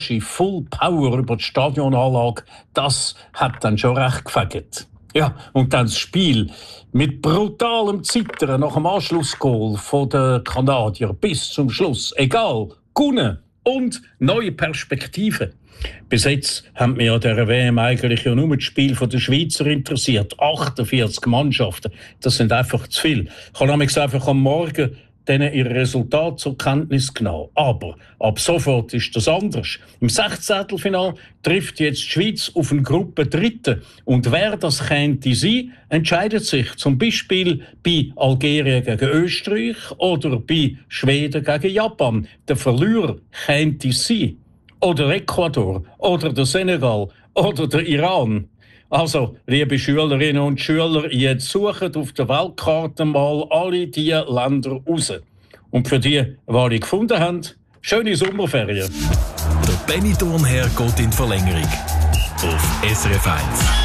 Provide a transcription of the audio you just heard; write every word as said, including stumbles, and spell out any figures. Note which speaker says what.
Speaker 1: Full Power über die Stadionanlage, das hat dann schon recht gefegt. Ja, und dann das Spiel mit brutalem Zittern nach dem Anschlussgoal von den Kanadier bis zum Schluss. Egal, gewonnen und neue Perspektiven. Bis jetzt haben wir ja der W M eigentlich ja nur das Spiel der Schweizer interessiert. achtundvierzig Mannschaften, das sind einfach zu viel. Ich habe nämlich einfach am Morgen denen ihr Resultat zur Kenntnis genommen. Aber ab sofort ist das anders. Im Sechzehntelfinal trifft jetzt die Schweiz auf eine Gruppe Dritten. Und wer das könnte sein, entscheidet sich zum Beispiel bei Algerien gegen Österreich oder bei Schweden gegen Japan. Der Verlierer könnte sein. Oder Ecuador, oder der Senegal, oder der Iran. Also, liebe Schülerinnen und Schüler, jetzt suchen auf der Weltkarte mal alle diese Länder raus. Und für die, die alle gefunden haben, schöne Sommerferien.
Speaker 2: Der Benny Thurnherr geht in Verlängerung. Auf S R F eins.